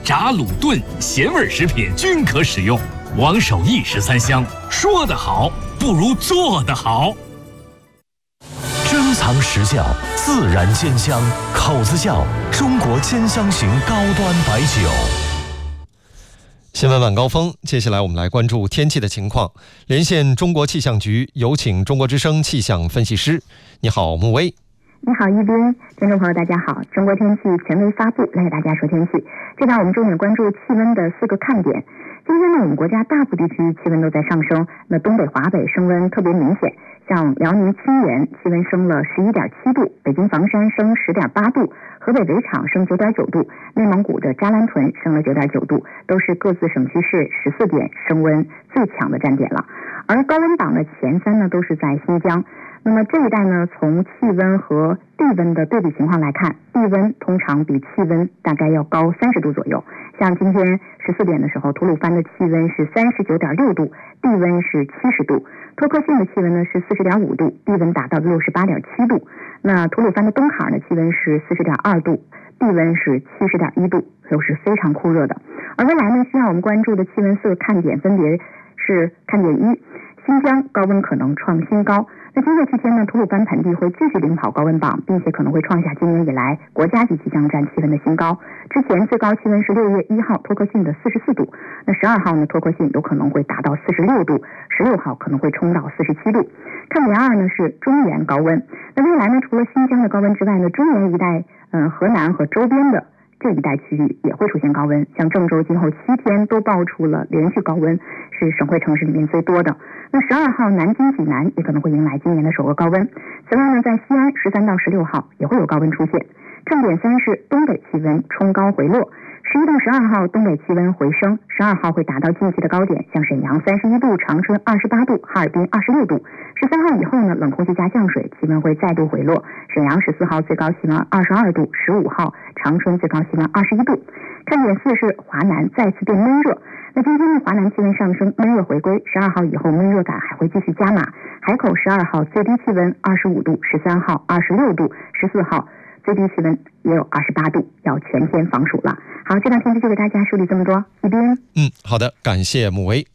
炸、卤、炖、咸味食品均可使用。王守义13香，说得好不如做得好。 珍藏实窖，自然煎香，口子窖，中国煎香型高端白酒。 新闻晚高峰，接下来我们来关注天气的情况。连线中国气象局，有请中国之声气象分析师。你好，穆威。 你好，一斌，听众朋友大家好。中国天气权威发布，来给大家说天气。这段我们重点关注气温的4个看点。今天呢，我们国家大部地区气温都在上升，那东北、华北升温特别明显，像辽宁清源气温升了11.7度，北京房山升10.8度，河北围场升9.9度，内蒙古的扎兰屯升了9.9度，都是各自省区市14点升温最强的站点了。而高温榜的前3呢，都是在新疆。那么这一带呢，从气温和地温的对比情况来看，地温通常比气温大概要高30度左右。像今天14点的时候，吐鲁番的气温是39.6度，地温是70度；托克信的气温呢是40.5度，地温达到68.7度。那吐鲁番的东坎儿的气温是40.2度，地温是70.1度，都是非常酷热的。而未来呢，需要我们关注的气温4个看点分别是：看点1，新疆高温可能创新高。那今后7天呢，吐鲁番盆地会继续领跑高温榜，并且可能会创下今年以来国家级气象站气温的新高。之前最高气温是6月1号托克信的44度，那12号呢，托克信有可能会达到46度，16号可能会冲到47度。看点2呢是中原高温。那未来呢，除了新疆的高温之外呢，中原一带河南和周边的这一带区域也会出现高温，像郑州今后7天都爆出了连续高温，是省会城市里面最多的。那12号南京济南也可能会迎来今年的首个高温。此外呢，在西安13到16号也会有高温出现。看点3是东北气温冲高回落。11到12号东北气温回升，12号会达到近期的高点，像沈阳31度，长春28度，哈尔滨26度。13号以后呢，冷空气加降水，气温会再度回落，沈阳14号最高气温22度，15号长春最高气温21度。看点4是华南再次变闷热。那今天呢，华南气温上升，闷热回归，12号以后闷热感还会继续加码。海口12号最低气温25度，13号26度，14号最低气温也有28度，要全天防暑了。好，这段天气就给大家梳理这么多。一边好的，感谢穆威。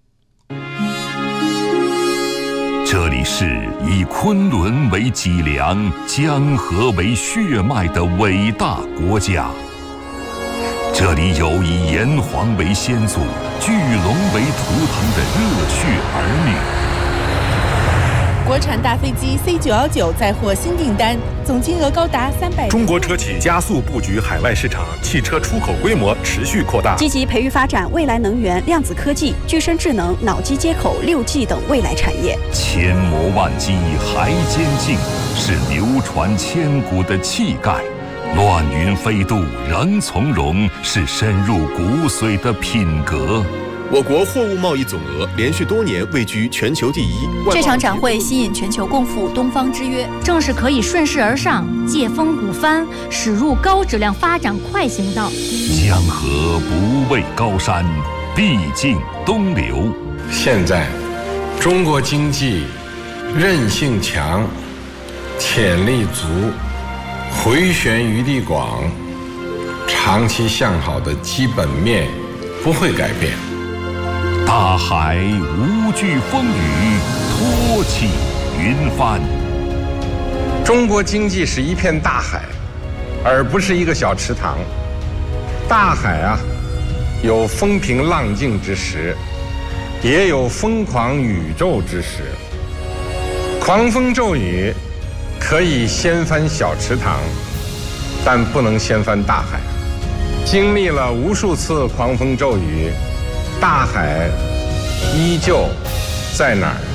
这里是以昆仑为脊梁、江河为血脉的伟大国家，这里有以炎黄为先祖、巨龙为图腾的热血儿女。 国产大飞机 C919 再获新订单，总金额高达300。 中国车企加速布局海外市场，汽车出口规模持续扩大， 积极培育发展未来能源、量子科技、具身智能、脑机接口、6G 等未来产业。 千磨万击还坚劲，是流传千古的气概；乱云飞渡仍从容，是深入骨髓的品格。 我国货物贸易总额连续多年位居全球第1。 这场展会吸引全球共赴东方之约， 正是可以顺势而上，借风鼓帆，驶入高质量发展快行道。 江河不畏高山，必经东流。 现在，中国经济韧性强，潜力足，回旋余地广，长期向好的基本面不会改变。 大海无惧风雨，托起云帆。 中国经济是一片大海，而不是一个小池塘。大海啊，有风平浪静之时，也有疯狂宇宙之时。狂风骤雨可以掀翻小池塘，但不能掀翻大海。经历了无数次狂风骤雨，大海依旧在哪儿？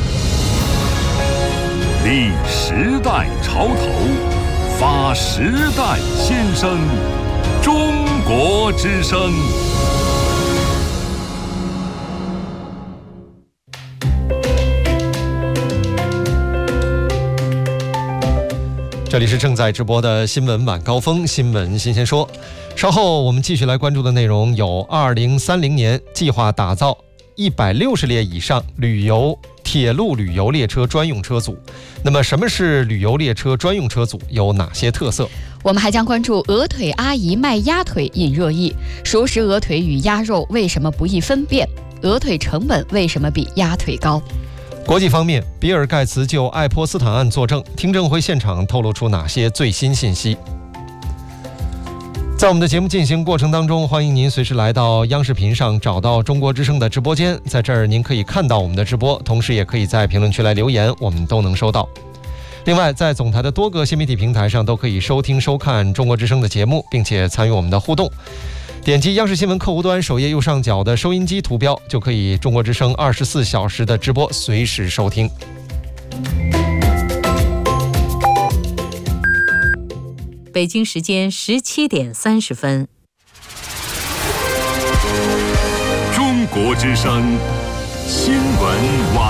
立时代潮头，发时代先声，中国之声。 这里是正在直播的新闻晚高峰，新闻新鲜说。稍后我们继续来关注的内容有2030年计划打造160列以上铁路旅游列车专用车组。那么什么是旅游列车专用车组，有哪些特色？ 我们还将关注鹅腿阿姨卖鸭腿引热议，熟食鹅腿与鸭肉为什么不易分辨？鹅腿成本为什么比鸭腿高？ 国际方面，比尔盖茨就爱泼斯坦案作证，听证会现场透露出哪些最新信息？在我们的节目进行过程当中，欢迎您随时来到央视频上找到中国之声的直播间，在这儿您可以看到我们的直播，同时也可以在评论区来留言，我们都能收到。另外，在总台的多个新媒体平台上都可以收听收看中国之声的节目，并且参与我们的互动。点击央视新闻客户端首页右上角的收音机图标，就可以中国之声24小时的直播随时收听。 北京时间17点30分。 中国之声新闻晚